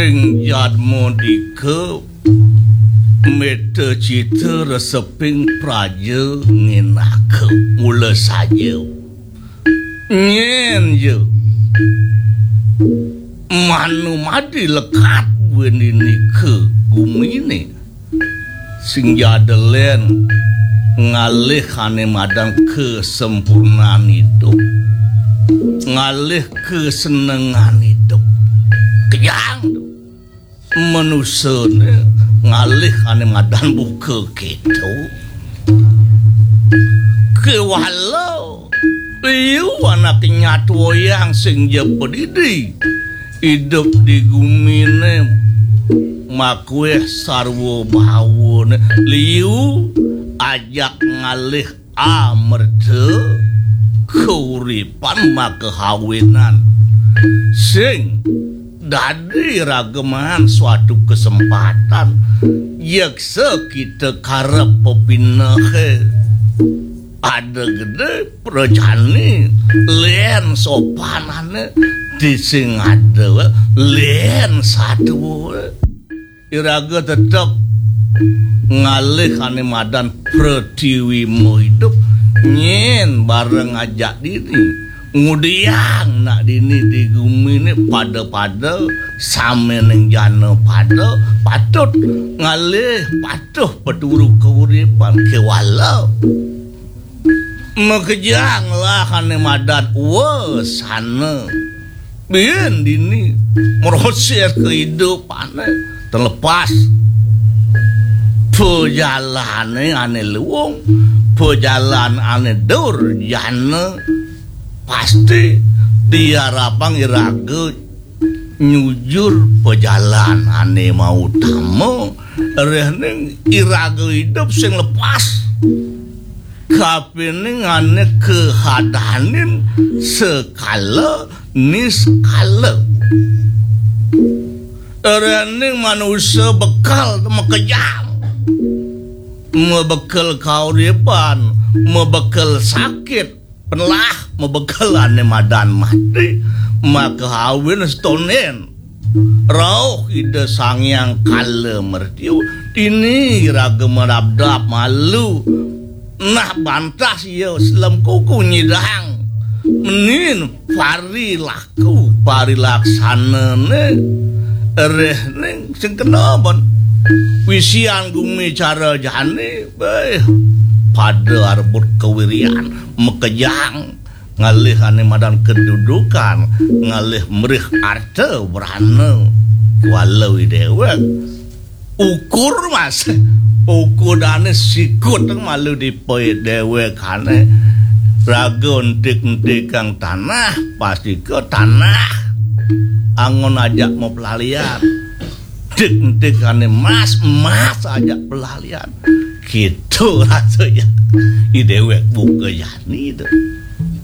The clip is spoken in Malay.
sing jadmo dike mete cita reseping praja ngenake mula saja nyen je manu madi lekat wenini ke bumi ini sing jadelen ngalih kane madang kesempurnaan hidup ngalih kesenengan hidup kejang manusia ngalih kane madan buka gitu kewalau liu anak nyatu yang sing jepedidi hidup di bumi ne makwe sarwo bawon liu ajak ngalih amerte keuripan makahawinan sing dadi rageman suatu kesempatan yaksa kita karep pepinahe ada gede perjani len sopanane di sing ada len satu iraga tetap ngalih kane madan pratiwi hidup nyen bareng ajak diri ngudiang nak dini di bumi ni pada sama neng jana pada patut ngalih patuh peduru keuripan kewalau mekejang lah kane madan sana bien dini meroses kehidupan terlepas perjalanan ane luung perjalanan ane dur jana pasti diharapang iraga nyujur perjalanan ane mau tamu rehning iraga hidup sing lepas kapining ane kehadanin sekala niskala rehning manusia bekal makejang mebekal kauripan mebekal sakit pelah mebekal ane madan mati maka hawin stonen rauh ide sangyang kala mertiu ini raga merabdap malu nah bantah siya selam kuku nyidang menin pari laksana ne rehning sing kenaban wisian gumi cara jane pada arbut kewirian mekejang ngalih ane madan kedudukan ngalih merih arte berana walau dewek ukur mas ukur dane sikut malu dipoe dewek kane raga entik-entik kang tanah pasti ke tanah angon ajak mau pelalian entik kane mas ajak pelalian gitu rasanya idewek buka yani itu